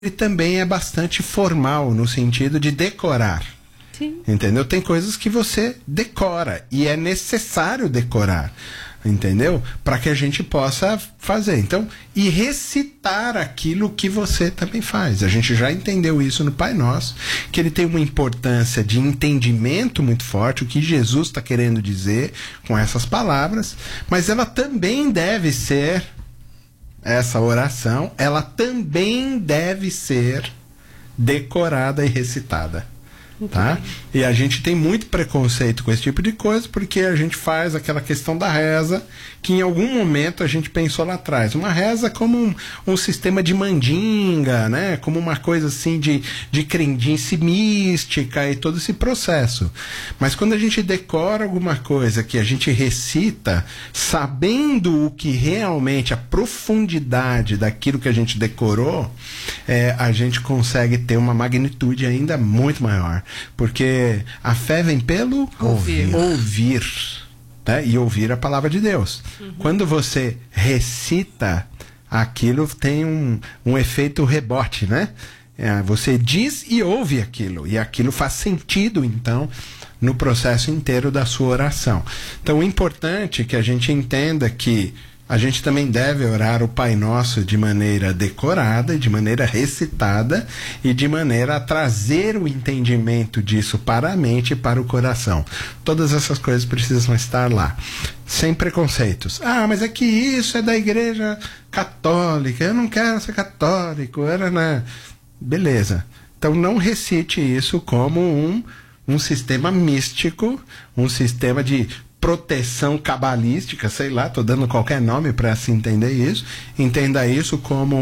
ele também é bastante formal, no sentido de decorar. Sim. Entendeu? Tem coisas que você decora, e é necessário decorar, entendeu? Para que a gente possa fazer. Então, e recitar aquilo que você também faz. A gente já entendeu isso no Pai Nosso, que ele tem uma importância de entendimento muito forte, o que Jesus está querendo dizer com essas palavras, mas ela também deve ser, essa oração, ela também deve ser decorada e recitada. Tá? E a gente tem muito preconceito com esse tipo de coisa, porque a gente faz aquela questão da reza que em algum momento a gente pensou lá atrás. Uma reza como um sistema de mandinga, né? Como uma coisa assim de crendice mística e todo esse processo. Mas quando a gente decora alguma coisa que a gente recita, sabendo o que realmente, a profundidade daquilo que a gente decorou, a gente consegue ter uma magnitude ainda muito maior. Porque a fé vem pelo ouvir, né? E ouvir a palavra de Deus. Quando você recita, aquilo tem um efeito rebote, né? Você diz e ouve aquilo, e aquilo faz sentido, então, no processo inteiro da sua oração. Então, o importante é que a gente entenda que a gente também deve orar o Pai Nosso de maneira decorada, de maneira recitada e de maneira a trazer o entendimento disso para a mente e para o coração. Todas essas coisas precisam estar lá, sem preconceitos. Ah, mas é que isso é da Igreja Católica, eu não quero ser católico. Beleza. Então não recite isso como um sistema místico, um sistema de proteção cabalística, sei lá, tô dando qualquer nome para se entender isso. Entenda isso como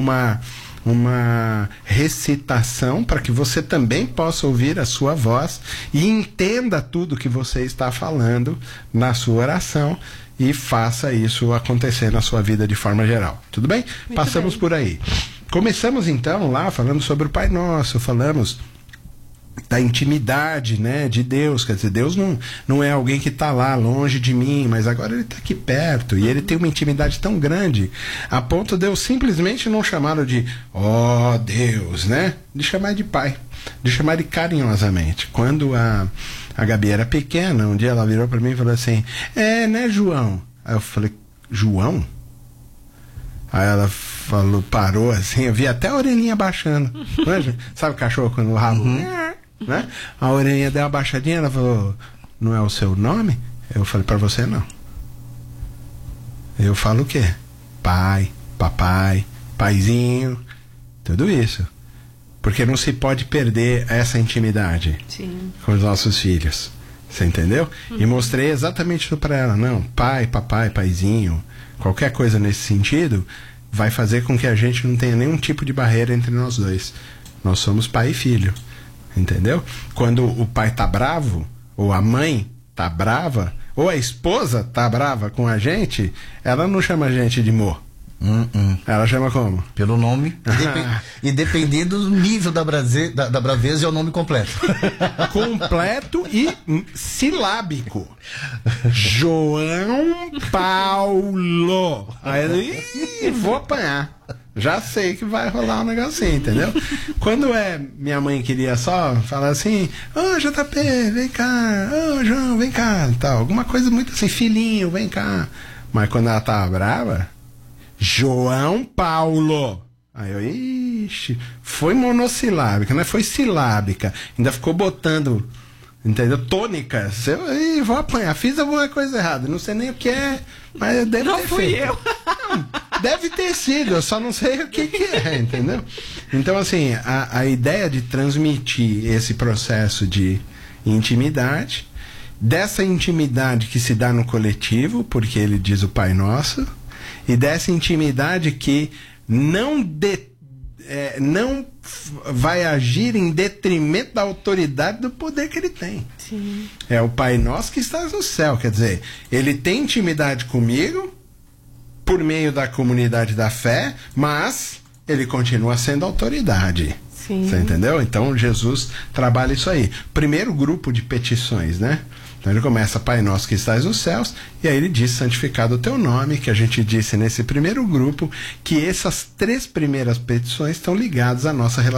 uma recitação para que você também possa ouvir a sua voz e entenda tudo que você está falando na sua oração e faça isso acontecer na sua vida de forma geral. Tudo bem? Muito Passamos bem. por aí. Começamos então lá falando sobre o Pai Nosso, falamos da intimidade, né, de Deus. Quer dizer, Deus não é alguém que está lá longe de mim, mas agora ele está aqui perto, e ele tem uma intimidade tão grande a ponto de eu simplesmente não chamá-lo de ó Deus, né, de chamar de Pai, de chamar de carinhosamente. Quando a Gabi era pequena, um dia ela virou para mim e falou assim, né, João? Aí eu falei, João? Aí ela falou, parou assim, eu vi até a orelhinha baixando. Sabe o cachorro quando o rabo... Né? A orelhinha deu uma baixadinha, ela falou, não é o seu nome? Eu falei, para você não. Eu falo o quê? Pai, papai, paizinho, tudo isso. Porque não se pode perder essa intimidade. Sim. Com os nossos filhos. Você entendeu? E mostrei exatamente isso para ela. Não, pai, papai, paizinho, qualquer coisa nesse sentido vai fazer com que a gente não tenha nenhum tipo de barreira entre nós dois. Nós somos pai e filho. Entendeu? Quando o pai tá bravo, ou a mãe tá brava, ou a esposa tá brava com a gente, ela não chama a gente de mo. Ela chama como? Pelo nome. E dependendo do nível da braveza, é o nome completo. Completo e silábico. João Paulo. Aí, vou apanhar. Já sei que vai rolar um negocinho, entendeu? Quando minha mãe queria só falar assim, JP, vem cá, João, vem cá, tal, alguma coisa muito assim, filhinho, vem cá. Mas quando ela tava brava, João Paulo. Aí eu, ixi, foi monossilábica, né? Foi silábica. Ainda ficou botando, entendeu? Tônicas. Eu vou apanhar, fiz alguma coisa errada, não sei nem o que é, mas deve Não ter fui feito. eu. Deve ter sido, eu só não sei o que é, entendeu? Então, assim, a ideia de transmitir esse processo de intimidade, dessa intimidade que se dá no coletivo, porque ele diz o Pai Nosso, e dessa intimidade que não vai agir em detrimento da autoridade do poder que ele tem. Sim. É o Pai Nosso que está no céu, quer dizer, ele tem intimidade comigo por meio da comunidade da fé, mas ele continua sendo autoridade. Sim. Você entendeu? Então Jesus trabalha isso aí. Primeiro grupo de petições, né? Então ele começa, Pai nosso que estás nos céus, e aí ele diz, santificado o teu nome, que a gente disse nesse primeiro grupo, que essas 3 primeiras petições estão ligadas à nossa relação